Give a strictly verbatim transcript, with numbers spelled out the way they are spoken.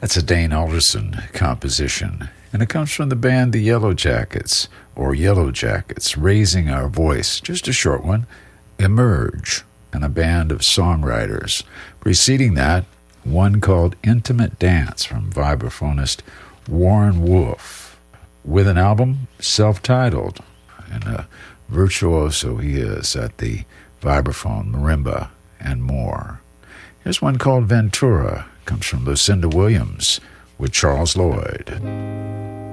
That's a Dane Alderson composition, and it comes from the band The Yellow Jackets, or Yellow Jackets, Raising Our Voice, just a short one, Emerge, and a band of songwriters. Preceding that, one called Intimate Dance from vibraphonist Warren Wolf, with an album self-titled, and a virtuoso he is at the vibraphone, marimba, and more. Here's one called Ventura, comes from Lucinda Williams with Charles Lloyd.